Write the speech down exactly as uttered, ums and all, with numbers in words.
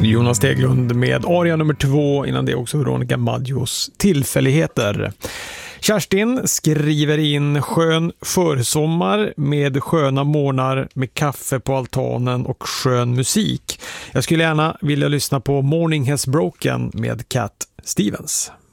Jonas Teglund med aria nummer två, innan det också Veronica Maggios Tillfälligheter. Kerstin skriver in skön försommar med sköna morgnar med kaffe på altanen och skön musik. Jag skulle gärna vilja lyssna på Morning Has Broken med Cat Stevens.